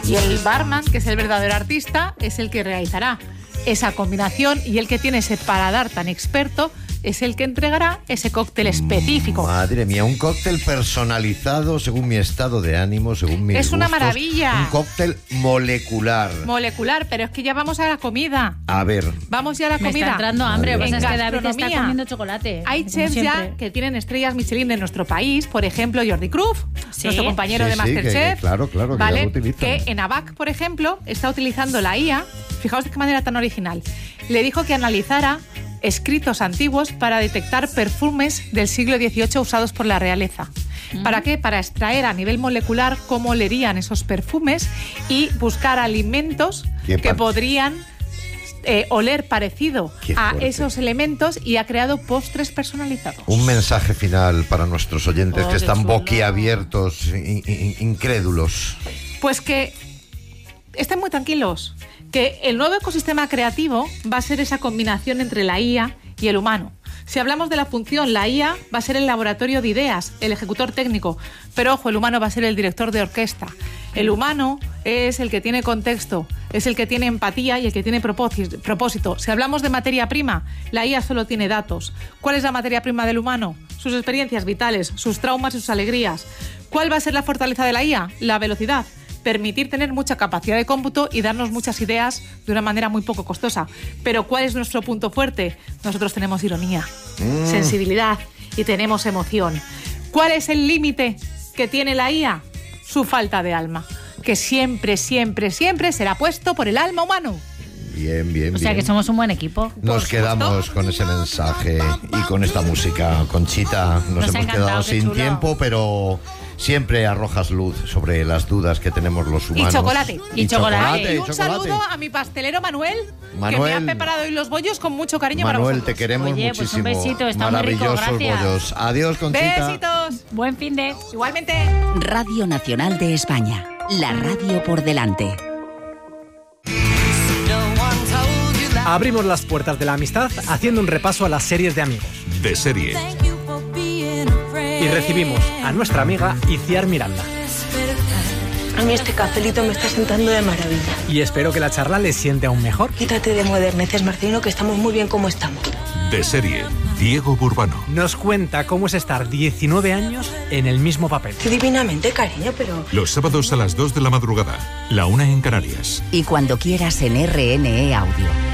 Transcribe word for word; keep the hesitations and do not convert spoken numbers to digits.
Y el barman, que es el verdadero artista, es el que realizará esa combinación, y el que tiene ese paladar tan experto es el que entregará ese cóctel específico. Madre mía, un cóctel personalizado según mi estado de ánimo, según mis Es gustos. una maravilla. Un cóctel molecular. Molecular, pero es que ya vamos a la comida. A ver. Vamos ya a la Me comida. está entrando hambre, Madre pasa es que mía. David está Gastronomía. comiendo chocolate. Hay como chefs ya siempre. que tienen estrellas Michelin en nuestro país, por ejemplo, Jordi Cruyff, Sí. nuestro compañero Sí, de sí, Masterchef. que- que claro, claro, que ya ¿vale? lo utilizan. Que en ABAC, por ejemplo, está utilizando la I A. Fijaos de qué manera tan original. Le dijo que analizara escritos antiguos para detectar perfumes del siglo dieciocho usados por la realeza. ¿Para qué? Para extraer a nivel molecular cómo olerían esos perfumes y buscar alimentos Qué que par- podrían eh, oler parecido Qué a fuerte. esos elementos, y ha creado postres personalizados. Un mensaje final para nuestros oyentes Oh, que qué están chulo. boquiabiertos, in- in- incrédulos. Pues que estén muy tranquilos, que el nuevo ecosistema creativo va a ser esa combinación entre la I A y el humano. Si hablamos de la función, la I A va a ser el laboratorio de ideas, el ejecutor técnico, pero ojo, el humano va a ser el director de orquesta. El humano es el que tiene contexto, es el que tiene empatía y el que tiene propósi- propósito. Si hablamos de materia prima, la I A solo tiene datos. ¿Cuál es la materia prima del humano? Sus experiencias vitales, sus traumas y sus alegrías. ¿Cuál va a ser la fortaleza de la I A? La velocidad. Permitir tener mucha capacidad de cómputo y darnos muchas ideas de una manera muy poco costosa. Pero ¿cuál es nuestro punto fuerte? Nosotros tenemos ironía, Mm. sensibilidad y tenemos emoción. ¿Cuál es el límite que tiene la I A? Su falta de alma, que siempre, siempre, siempre será puesto por el alma humano. Bien, bien, O sea bien. que somos un buen equipo. Nos quedamos con ese mensaje y con esta música. Conchita, nos, Nos ha hemos encantado, quedado qué sin chulo. tiempo, pero siempre arrojas luz sobre las dudas que tenemos los Y humanos. chocolate. Y chocolate. Y y un chocolate. saludo a mi pastelero Manuel, Manuel. que me ha preparado hoy los bollos con mucho cariño para Manuel, vosotros. te queremos Oye, pues un muchísimo. besito, está muy rico, Maravillosos gracias. bollos. Adiós, Conchita. Besitos. Buen fin de... Igualmente. Radio Nacional de España. La radio por delante. Abrimos las puertas de la amistad haciendo un repaso a las series de amigos. De serie. Y recibimos a nuestra amiga Iciar Miranda. A mí este cafelito me está sentando de maravilla. Y espero que la charla les siente aún mejor. Quítate de moderneces, Marcelino, que estamos muy bien como estamos. De serie. Diego Burbano. Nos cuenta cómo es estar diecinueve años en el mismo papel. Qué divinamente, cariño, pero... Los sábados a las dos de la madrugada. La una en Canarias. Y cuando quieras en R N E Audio.